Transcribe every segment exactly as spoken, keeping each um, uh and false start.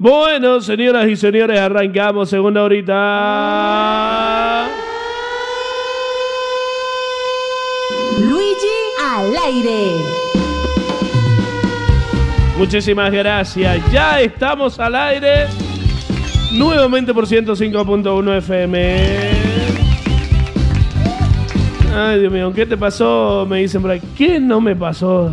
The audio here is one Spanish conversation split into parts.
Bueno, señoras y señores, arrancamos segunda horita. Luigi al aire. Muchísimas gracias. Ya estamos al aire. Nuevamente por ciento cinco punto uno F M. Ay, Dios mío, ¿qué te pasó? Me dicen por ahí. ¿Qué no me pasó?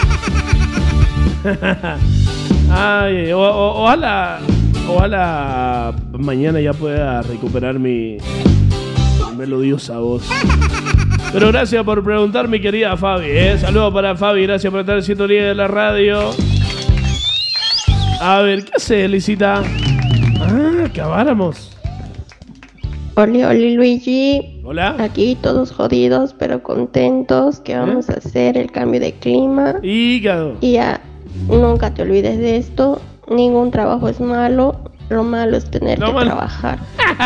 Ay, o, o, ojalá, ojalá mañana ya pueda recuperar mi, mi melodiosa voz. Pero gracias por preguntar, mi querida Fabi. ¿eh? Saludos para Fabi, gracias por estar en sintonía de la radio. A ver, ¿qué hace, Lisita? Ah, acabáramos. Oli, oli, Luigi. Hola. Aquí todos jodidos, pero contentos que vamos ¿Eh? a hacer el cambio de clima. Hígado. Y ya, nunca te olvides de esto. Ningún trabajo es malo. Lo malo es tener No que mal- trabajar.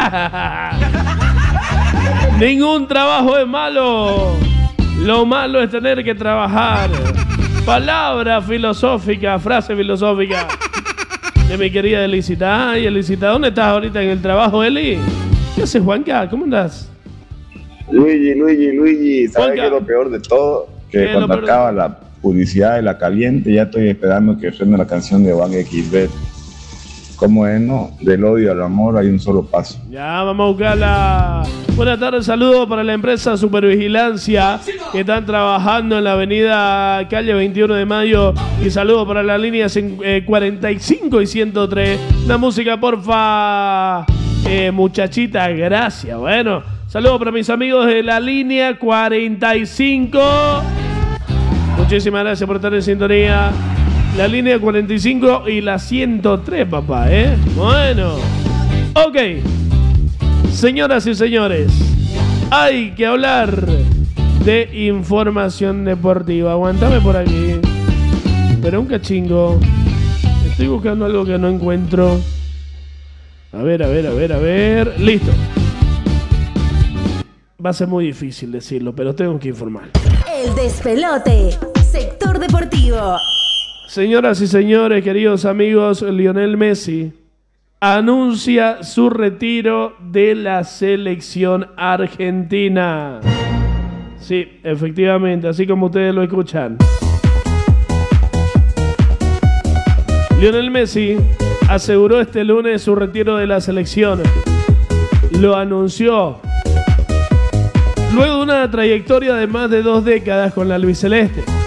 Ningún trabajo es malo. Lo malo es tener que trabajar. Palabra filosófica, frase filosófica de mi querida Elisita. Ay, Elisita, ¿dónde estás ahorita en el trabajo, Eli? ¿Qué haces, Juanca? ¿Cómo andas? Luigi, Luigi, Luigi, ¿sabes Juanca. qué es lo peor de todo? ¿Qué Que es lo cuando peor de- acaba la publicidad de la caliente, ya estoy esperando que suene la canción de One X Bet. ¿Cómo es, no? Del odio al amor hay un solo paso. Ya, vamos a buscarla. Buenas tardes, saludos para la empresa Supervigilancia que están trabajando en la avenida calle veintiuno de mayo. Y saludos para las líneas en, eh, cuarenta y cinco y ciento tres. La música, porfa. Eh, muchachita, gracias. Bueno, saludos para mis amigos de la línea cuarenta y cinco. Muchísimas gracias por estar en sintonía. La línea cuarenta y cinco y la ciento tres, papá, ¿eh? Bueno. Ok. Señoras y señores, hay que hablar de información deportiva. Aguantame por aquí. Pero un cachingo. Estoy buscando algo que no encuentro. A ver, a ver, a ver, a ver. Listo. Va a ser muy difícil decirlo, pero tengo que informar. El despelote. Sector deportivo. Señoras y señores, queridos amigos, Lionel Messi anuncia su retiro de la selección argentina. Sí, efectivamente, así como ustedes lo escuchan. Lionel Messi aseguró este lunes su retiro de la selección. Lo anunció luego de una trayectoria de más de dos décadas con la albiceleste.